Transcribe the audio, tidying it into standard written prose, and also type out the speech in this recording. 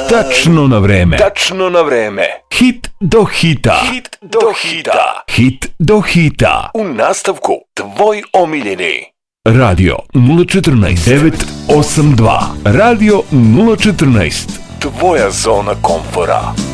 Tačno na vreme. Tačno na vreme. Hit do hita. Hit do hita. Hit do hita. U nastavku tvoj omiljeni. Radio 014 982. Radio 014. Tvoja zona komfora.